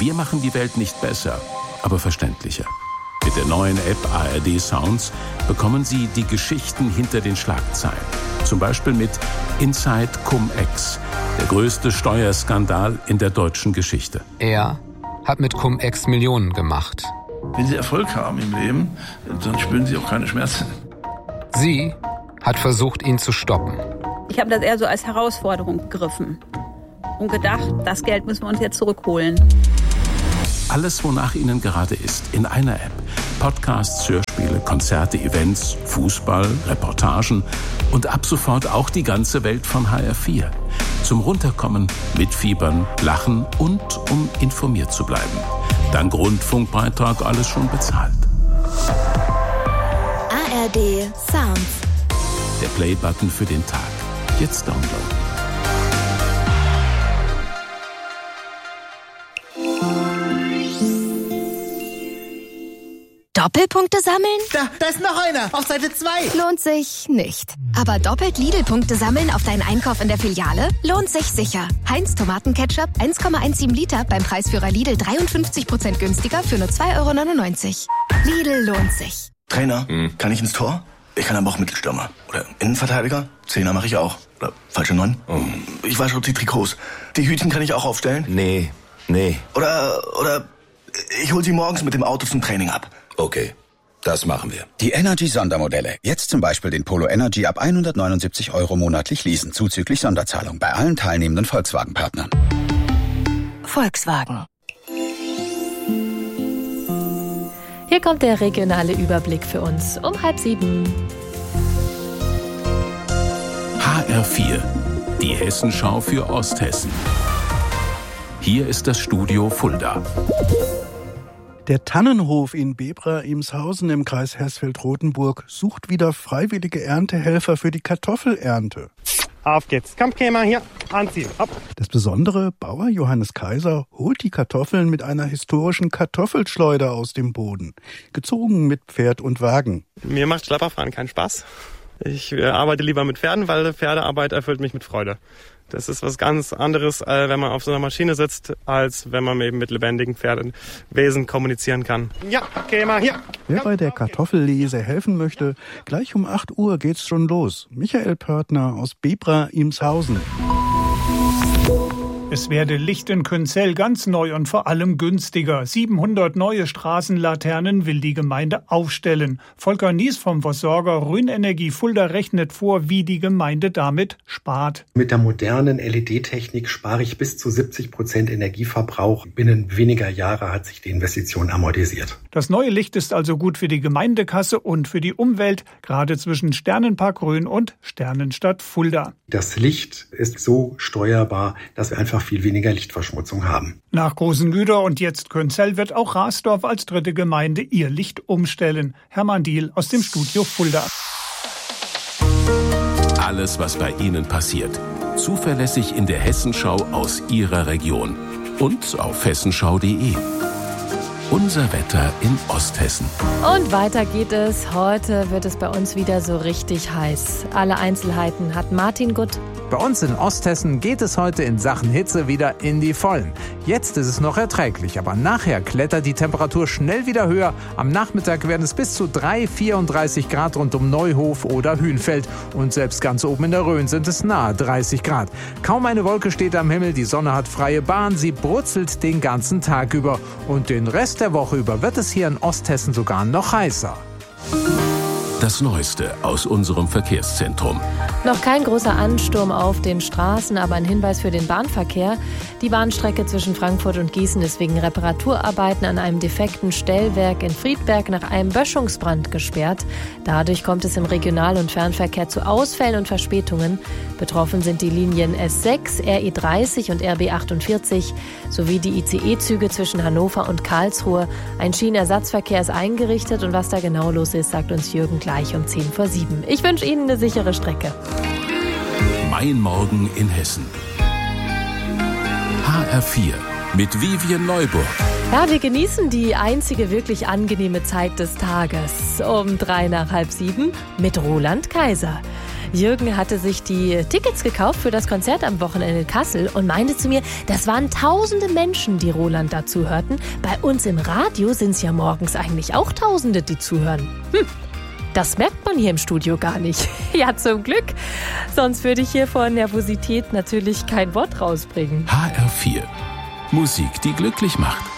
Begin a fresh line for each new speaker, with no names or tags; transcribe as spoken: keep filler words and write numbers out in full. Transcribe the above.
Wir machen die Welt nicht besser, aber verständlicher. Mit der neuen App A R D Sounds bekommen Sie die Geschichten hinter den Schlagzeilen. Zum Beispiel mit Inside Cum-Ex, der größte Steuerskandal in der deutschen Geschichte.
Er hat mit Cum-Ex Millionen gemacht.
Wenn Sie Erfolg haben im Leben, dann spüren Sie auch keine Schmerzen.
Sie hat versucht, ihn zu stoppen.
Ich habe das eher so als Herausforderung begriffen und gedacht, das Geld müssen wir uns jetzt zurückholen.
Alles, wonach Ihnen gerade ist, in einer App. Podcasts, Hörspiele, Konzerte, Events, Fußball, Reportagen und ab sofort auch die ganze Welt von H R vier. Zum Runterkommen, mitfiebern, lachen und um informiert zu bleiben. Dank Rundfunkbeitrag alles schon bezahlt.
A R D Sounds.
Der Play-Button für den Tag. Jetzt downloaden.
Doppelpunkte sammeln?
Da, da ist noch einer, auf Seite zwei.
Lohnt sich nicht. Aber doppelt Lidl-Punkte sammeln auf deinen Einkauf in der Filiale? Lohnt sich sicher. Heinz Tomatenketchup eins Komma siebzehn Liter beim Preisführer Lidl dreiundfünfzig Prozent günstiger für nur zwei Euro neunundneunzig. Lidl lohnt sich.
Trainer, hm. kann ich ins Tor? Ich kann aber auch Mittelstürmer. Oder Innenverteidiger? Zehner mache ich auch. Oder falsche Neun? Oh. Ich wasche auch die Trikots. Die Hütchen kann ich auch aufstellen?
Nee, nee.
Oder, oder ich hol sie morgens mit dem Auto zum Training ab.
Okay, das machen wir.
Die Energy-Sondermodelle. Jetzt zum Beispiel den Polo Energy ab hundertneunundsiebzig Euro monatlich leasen, zuzüglich Sonderzahlung bei allen teilnehmenden Volkswagen-Partnern.
Volkswagen.
Hier kommt der regionale Überblick für uns um halb sieben.
H R vier, die Hessenschau für Osthessen. Hier ist das Studio Fulda.
Der Tannenhof in Bebra-Imshausen im Kreis Hersfeld-Rotenburg sucht wieder freiwillige Erntehelfer für die Kartoffelernte.
Auf geht's. Komm, Kämer, hier, anziehen. Hopp.
Das Besondere, Bauer Johannes Kaiser holt die Kartoffeln mit einer historischen Kartoffelschleuder aus dem Boden. Gezogen mit Pferd und Wagen.
Mir macht Schlepperfahren keinen Spaß. Ich äh, arbeite lieber mit Pferden, weil Pferdearbeit erfüllt mich mit Freude. Das ist was ganz anderes, äh, wenn man auf so einer Maschine sitzt, als wenn man eben mit lebendigen Pferdewesen kommunizieren kann. Ja, okay, mal hier.
Wer bei der Kartoffellese helfen möchte, gleich um acht Uhr geht's schon los. Michael Pörtner aus Bebra-Imshausen.
Es werde Licht in Künzell ganz neu und vor allem günstiger. siebenhundert neue Straßenlaternen will die Gemeinde aufstellen. Volker Nies vom Versorger Rhön-Energie Fulda rechnet vor, wie die Gemeinde damit spart.
Mit der modernen L E D-Technik spare ich bis zu siebzig Prozent Energieverbrauch. Binnen weniger Jahre hat sich die Investition amortisiert.
Das neue Licht ist also gut für die Gemeindekasse und für die Umwelt, gerade zwischen Sternenpark Rhön und Sternenstadt Fulda.
Das Licht ist so steuerbar, dass wir einfach viel weniger Lichtverschmutzung haben.
Nach Großenlüder und jetzt Künzell wird auch Rasdorf als dritte Gemeinde ihr Licht umstellen. Hermann Diehl aus dem Studio Fulda.
Alles, was bei Ihnen passiert. Zuverlässig in der Hessenschau aus Ihrer Region. Und auf hessenschau punkt de. Unser Wetter in Osthessen.
Und weiter geht es. Heute wird es bei uns wieder so richtig heiß. Alle Einzelheiten hat Martin Gutt.
Bei uns in Osthessen geht es heute in Sachen Hitze wieder in die Vollen. Jetzt ist es noch erträglich, aber nachher klettert die Temperatur schnell wieder höher. Am Nachmittag werden es bis zu drei, vierunddreißig Grad rund um Neuhof oder Hünfeld. Und selbst ganz oben in der Rhön sind es nahe dreißig Grad. Kaum eine Wolke steht am Himmel, die Sonne hat freie Bahn, sie brutzelt den ganzen Tag über. Und den Rest der Woche über wird es hier in Osthessen sogar noch heißer.
Das Neueste aus unserem Verkehrszentrum.
Noch kein großer Ansturm auf den Straßen, aber ein Hinweis für den Bahnverkehr. Die Bahnstrecke zwischen Frankfurt und Gießen ist wegen Reparaturarbeiten an einem defekten Stellwerk in Friedberg nach einem Böschungsbrand gesperrt. Dadurch kommt es im Regional- und Fernverkehr zu Ausfällen und Verspätungen. Betroffen sind die Linien S sechs, R E dreißig und R B achtundvierzig sowie die I C E-Züge zwischen Hannover und Karlsruhe. Ein Schienenersatzverkehr ist eingerichtet und was da genau los ist, sagt uns Jürgen gleich um zehn vor sieben. Ich wünsche Ihnen eine sichere Strecke.
Mein Morgen in Hessen. H R vier mit Vivian Neuburg.
Ja, wir genießen die einzige wirklich angenehme Zeit des Tages. Um drei nach halb sieben mit Roland Kaiser. Jürgen hatte sich die Tickets gekauft für das Konzert am Wochenende in Kassel und meinte zu mir, das waren tausende Menschen, die Roland dazu hörten. Bei uns im Radio sind es ja morgens eigentlich auch tausende, die zuhören. Hm. Das merkt man hier im Studio gar nicht. Ja, zum Glück. Sonst würde ich hier vor Nervosität natürlich kein Wort rausbringen.
H R vier. Musik, die glücklich macht.